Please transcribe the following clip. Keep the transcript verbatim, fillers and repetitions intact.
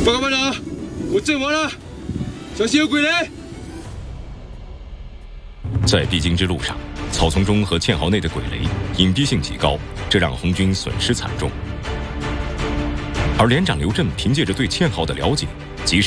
报告班长，我阵亡了，小心有鬼雷。 在必经之路上，草丛中和堑壕内的鬼雷隐蔽性极高，这让红军损失惨重。而连长刘震凭借着对堑壕的了解，